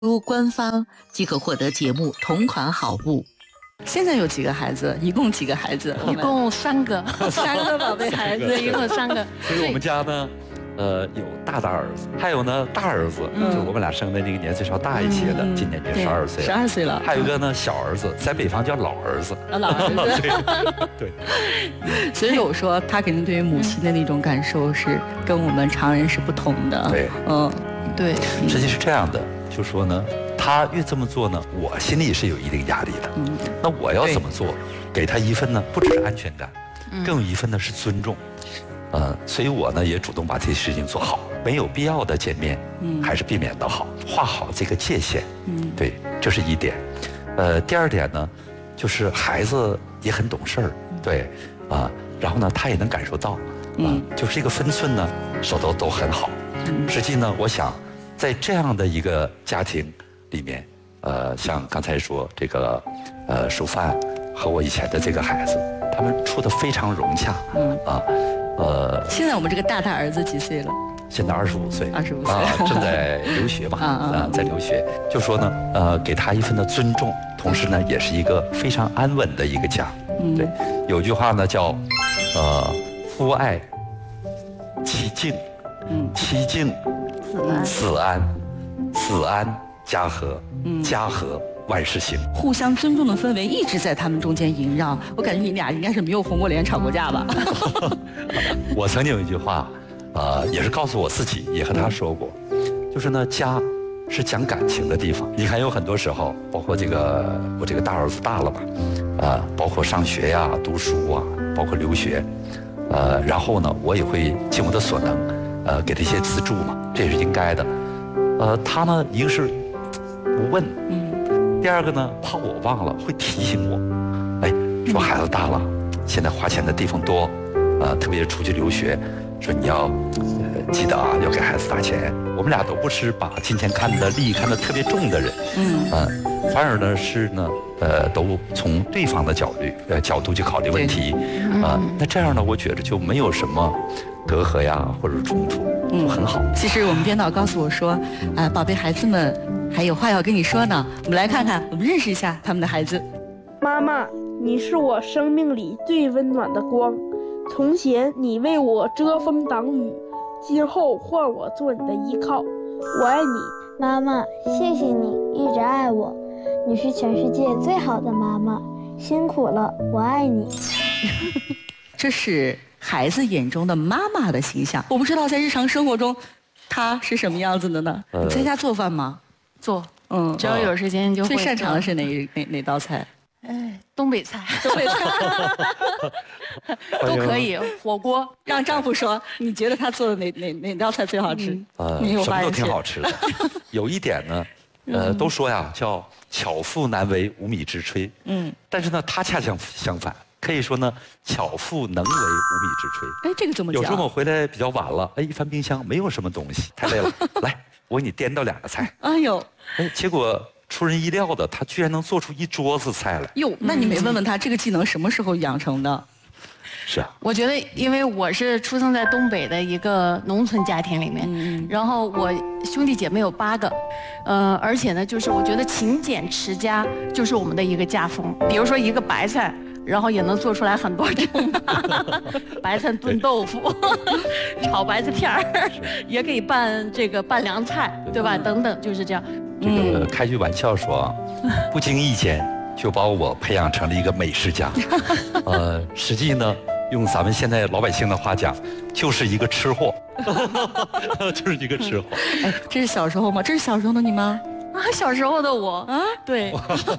入官方即可获得节目同款好物。现在有几个孩子？一共几个孩子？ 一共3个 ，3个宝贝孩子， 一共3个。 所以我们家呢，有大儿子，还有呢大儿子，就是我们俩生的那个年岁稍大一些的，今年就12岁了。 12岁了。 还有一个呢小儿子，在北方叫老儿子。 老儿子。对。所以我说，他肯定对于母亲的那种感受是跟我们常人是不同的。 对。 对。 实际是这样的，就说呢。他越这么做呢，我心里是有一定压力的。那我要怎么做？给他一份呢，不只是安全感，更有一份呢是尊重。所以我呢也主动把这些事情做好，没有必要的见面，还是避免的好，画好这个界限。对，这是一点。第二点呢，就是孩子也很懂事儿，对，然后呢他也能感受到，就是这个分寸呢守得都很好。实际呢，我想在这样的一个家庭里面，像刚才说这个，淑范和我以前的这个孩子，他们处得非常融洽。 现在我们这个大儿子几岁了？ 现在25岁。 25岁正在留学嘛。在留学，就说呢，给他一份的尊重，同时呢，也是一个非常安稳的一个家。对，有句话呢叫，夫爱妻敬，妻敬子安，子安家和，家和万事兴。 互相尊重的氛围一直在他们中间萦绕。我感觉你俩应该是没有红过脸吵过架吧？ 我曾经有一句话，也是告诉我自己，也和他说过，就是呢，家是讲感情的地方。你看，有很多时候，包括我这个大儿子大了吧，包括上学呀、读书啊，包括留学，然后呢，我也会尽我的所能，给他一些资助嘛，这也是应该的。他呢，一个是不问，第二个呢，怕我忘了，会提醒我，说孩子大了，现在花钱的地方多，特别是出去留学，说你要记得要给孩子打钱。我们俩都不是把金钱利益看得特别重的人，反而呢是呢，都从对方的角度去考虑问题，那这样呢，我觉得就没有什么隔阂呀或者冲突，很好。 其实我们编导告诉我说，宝贝孩子们还有话要跟你说呢。我们来看看，我们认识一下他们的孩子。 妈妈，你是我生命里最温暖的光，从前你为我遮风挡雨，今后换我做你的依靠，我爱你。 妈妈，谢谢你一直爱我，你是全世界最好的妈妈，辛苦了，我爱你。 这是孩子眼中的妈妈的形象。我不知道在日常生活中，她是什么样子的呢？你在家做饭吗？ 做，只要有时间就会。 最擅长的是哪道菜？ 东北菜， 东北菜都可以。火锅， 让丈夫说，你觉得他做的哪道菜最好吃？ 什么都挺好吃的。有一点呢，都说呀，叫巧妇难为无米之炊。但是呢，他恰恰相反，可以说呢，巧妇能为无米之炊。 这个怎么讲？ 有时候我回来比较晚了，一翻冰箱没有什么东西，太累了，来，我给你颠到2个菜。结果出人意料的，他居然能做出一桌子菜来。 那你没问问他这个技能什么时候养成的？ 是啊， 我觉得，因为我是出生在东北的一个农村家庭里面，然后我兄弟姐妹有8个，而且呢，就是我觉得勤俭持家就是我们的一个家风。比如说一个白菜，然后也能做出来很多种白菜炖豆腐，炒白菜片儿，也可以拌凉菜，对吧？等等，就是这样。 这个开句玩笑说，不经意间就把我培养成了一个美食家。实际呢，用咱们现在老百姓的话讲，就是一个吃货，就是一个吃货。 这是小时候吗？这是小时候的你吗？ 小时候的我对，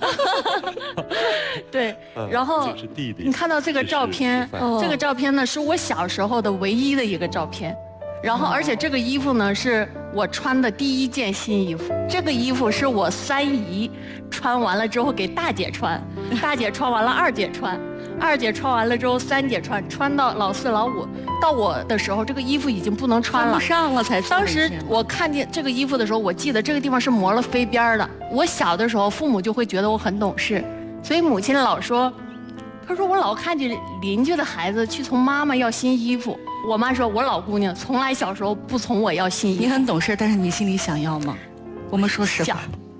对，然后你看到这个照片，这个照片呢是我小时候的唯一的一个照片，然后而且这个衣服呢是我穿的第1件新衣服，这个衣服是我3姨穿完了之后给大姐穿，大姐穿完了2姐穿，2姐穿完了之后3姐穿，穿到老4老5，到我的时候这个衣服已经不能穿了， 穿不上了才。 当时我看见这个衣服的时候，我记得这个地方是磨了飞边的。我小的时候，父母就会觉得我很懂事，所以母亲老说，她说我老看见邻居的孩子去从妈妈要新衣服，我妈说我老姑娘从来小时候不从我要新衣服。 你很懂事，但是你心里想要吗？我们说实话。